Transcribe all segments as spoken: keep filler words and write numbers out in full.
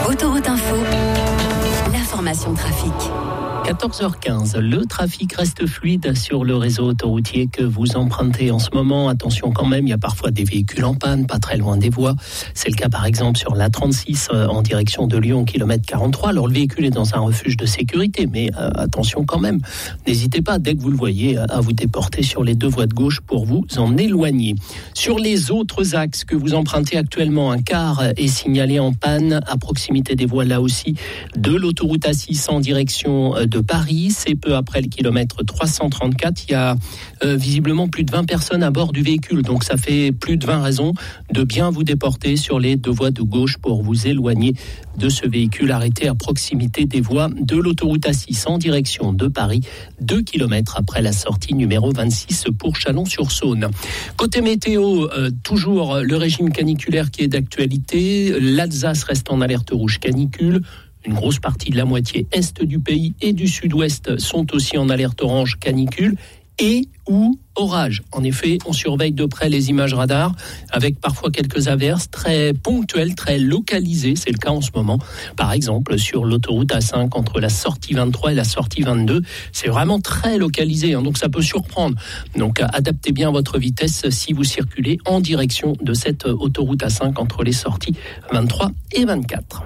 Autoroute Info, l'information trafic. quatorze heures quinze, le trafic reste fluide sur le réseau autoroutier que vous empruntez en ce moment. Attention quand même, il y a parfois des véhicules en panne, pas très loin des voies. C'est le cas par exemple sur l'A trente-six euh, en direction de Lyon, kilomètre quarante-trois. Alors le véhicule est dans un refuge de sécurité, mais euh, attention quand même. N'hésitez pas, dès que vous le voyez, à vous déporter sur les deux voies de gauche pour vous en éloigner. Sur les autres axes que vous empruntez actuellement, un car est signalé en panne à proximité des voies là aussi de l'autoroute A six en direction de Paris. C'est peu après le kilomètre trois cent trente-quatre. Il y a euh, visiblement plus de vingt personnes à bord du véhicule. Donc ça fait plus de vingt raisons de bien vous déporter sur les deux voies de gauche pour vous éloigner de ce véhicule arrêté à proximité des voies de l'autoroute A six en direction de Paris, deux kilomètres après la sortie numéro vingt-six pour Chalon-sur-Saône. Côté météo, euh, toujours le régime caniculaire qui est d'actualité. L'Alsace reste en alerte rouge canicule. Une grosse partie de la moitié est du pays et du sud-ouest sont aussi en alerte orange canicule et ou orage. En effet, on surveille de près les images radars avec parfois quelques averses très ponctuelles, très localisées. C'est le cas en ce moment. Par exemple, sur l'autoroute A cinq entre la sortie vingt-trois et la sortie vingt-deux. C'est vraiment très localisé, hein, donc ça peut surprendre. Donc adaptez bien votre vitesse si vous circulez en direction de cette autoroute A cinq entre les sorties vingt-trois et vingt-quatre.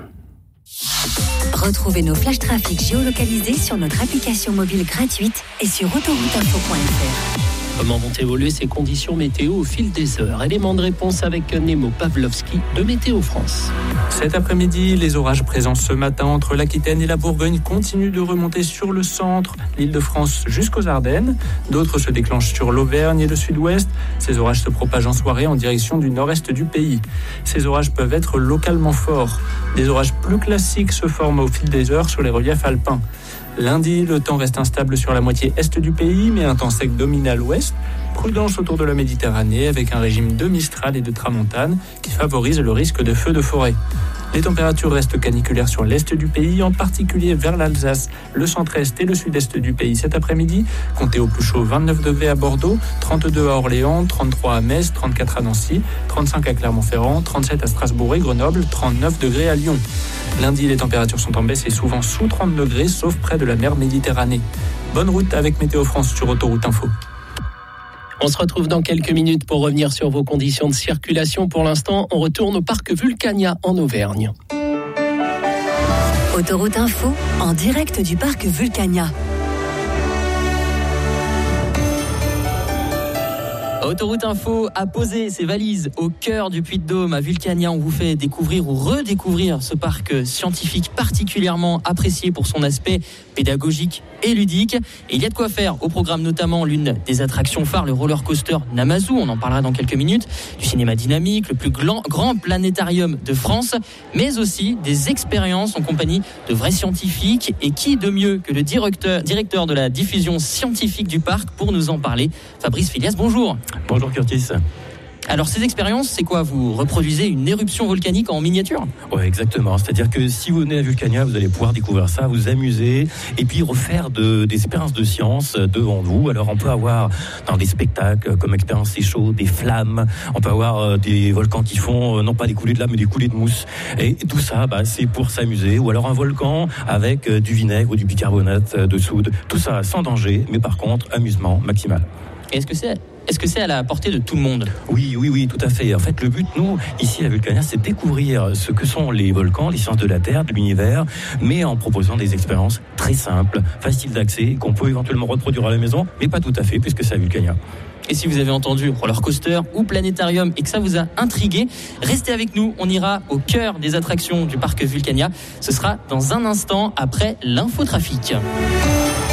Retrouvez nos flash trafic géolocalisés sur notre application mobile gratuite et sur autoroute info point f r. Comment vont évoluer ces conditions météo au fil des heures? Élément de réponse avec Nemo Pavlovski de Météo France. Cet après-midi, les orages présents ce matin entre l'Aquitaine et la Bourgogne continuent de remonter sur le centre, l'Île-de-France jusqu'aux Ardennes. D'autres se déclenchent sur l'Auvergne et le sud-ouest. Ces orages se propagent en soirée en direction du nord-est du pays. Ces orages peuvent être localement forts. Des orages plus classiques se forment au fil des heures sur les reliefs alpins. Lundi, le temps reste instable sur la moitié est du pays, mais un temps sec domine à l'ouest. Prudence autour de la Méditerranée avec un régime de Mistral et de Tramontane qui favorise le risque de feux de forêt. Les températures restent caniculaires sur l'est du pays, en particulier vers l'Alsace, le centre-est et le sud-est du pays cet après-midi. Comptez au plus chaud vingt-neuf degrés à Bordeaux, trente-deux à Orléans, trente-trois à Metz, trente-quatre à Nancy, trente-cinq à Clermont-Ferrand, trente-sept à Strasbourg et Grenoble, trente-neuf degrés à Lyon. Lundi, les températures sont en baisse et souvent sous trente degrés, sauf près de la mer Méditerranée. Bonne route avec Météo France sur Autoroute Info. On se retrouve dans quelques minutes pour revenir sur vos conditions de circulation. Pour l'instant, on retourne au parc Vulcania en Auvergne. Autoroute Info, en direct du parc Vulcania. Autoroute Info a posé ses valises au cœur du Puy-de-Dôme à Vulcania. On vous fait découvrir ou redécouvrir ce parc scientifique particulièrement apprécié pour son aspect pédagogique et ludique. Et il y a de quoi faire au programme, notamment l'une des attractions phares, le roller coaster Namazu. On en parlera dans quelques minutes. Du cinéma dynamique, le plus grand, grand planétarium de France, mais aussi des expériences en compagnie de vrais scientifiques. Et qui de mieux que le directeur, directeur de la diffusion scientifique du parc pour nous en parler? Fabrice Filias, bonjour. Bonjour Curtis. Alors ces expériences, c'est quoi? Vous reproduisez une éruption volcanique en miniature? Ouais, exactement. C'est-à-dire que si vous venez à Vulcania, vous allez pouvoir découvrir ça, vous amuser et puis refaire de, des expériences de science devant vous. Alors on peut avoir dans des spectacles comme Expérience C'est Chaud, des flammes. On peut avoir des volcans qui font non pas des coulées de lave mais des coulées de mousse. Et tout ça, bah, c'est pour s'amuser. Ou alors un volcan avec du vinaigre ou du bicarbonate de soude. Tout ça sans danger, mais par contre amusement maximal. Et est-ce que c'est Est-ce que c'est à la portée de tout le monde? Oui, oui, oui, tout à fait. En fait, le but, nous, ici à Vulcania, c'est de découvrir ce que sont les volcans, les sciences de la Terre, de l'univers, mais en proposant des expériences très simples, faciles d'accès, qu'on peut éventuellement reproduire à la maison, mais pas tout à fait, puisque c'est à Vulcania. Et si vous avez entendu roller coaster ou planétarium et que ça vous a intrigué, restez avec nous. On ira au cœur des attractions du parc Vulcania. Ce sera dans un instant après l'infotrafic.